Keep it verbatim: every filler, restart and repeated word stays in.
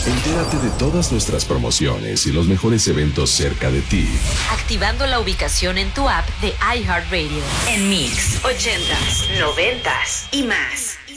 Entérate de todas nuestras promociones y los mejores eventos cerca de ti, activando la ubicación en tu app de iHeartRadio. En Mix, ochentas, noventas y más.